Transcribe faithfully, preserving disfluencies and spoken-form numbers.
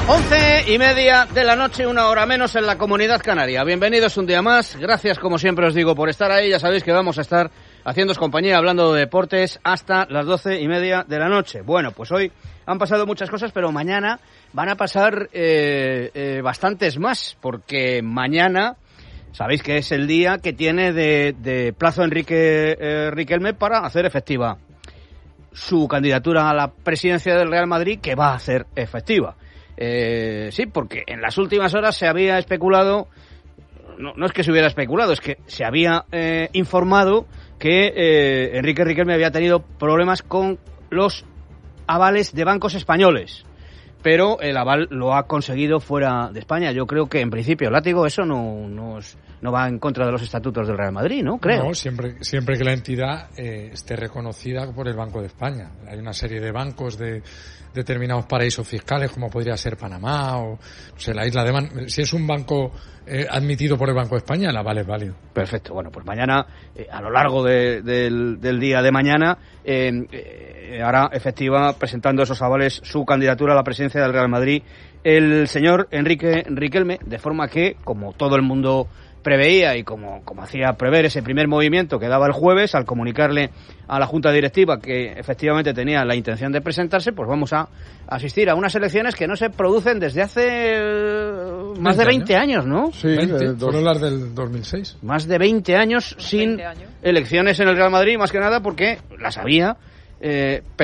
Once y media de la noche, una hora menos en la Comunidad Canaria. Bienvenidos un día más. Gracias, como siempre os digo, por estar ahí. Ya sabéis que vamos a estar haciéndoos compañía, hablando de deportes, hasta las doce y media de la noche. Bueno, pues hoy han pasado muchas cosas, pero mañana van a pasar eh, eh, bastantes más, porque mañana sabéis que es el día que tiene de, de plazo Enrique eh, Riquelme para hacer efectiva su candidatura a la presidencia del Real Madrid, que va a hacer efectiva. Eh, sí, porque en las últimas horas se había especulado, no, no es que se hubiera especulado, es que se había eh, informado que eh, Enrique Riquelme había tenido problemas con los avales de bancos españoles, pero el aval lo ha conseguido fuera de España. Yo creo que en principio, Látigo, eso no, no, es, no va en contra de los estatutos del Real Madrid, ¿no? Creo. No, siempre, siempre que la entidad eh, esté reconocida por el Banco de España. Hay una serie de bancos de determinados paraísos fiscales, como podría ser Panamá o, no sé, la isla de Man. Si es un banco eh, admitido por el Banco de España, el aval es válido. Perfecto. Bueno, pues mañana, eh, a lo largo de, del, del día de mañana, eh, eh, hará efectiva, presentando esos avales, su candidatura a la presidencia del Real Madrid, el señor Enrique Riquelme, de forma que, como todo el mundo preveía y como, como hacía prever ese primer movimiento que daba el jueves al comunicarle a la Junta Directiva que efectivamente tenía la intención de presentarse, pues vamos a asistir a unas elecciones que no se producen desde hace uh, más de veinte años, ¿no? Sí, veinte, fueron las del dos mil seis. Más de veinte años sin veinte años. Elecciones en el Real Madrid, más que nada porque las había, eh,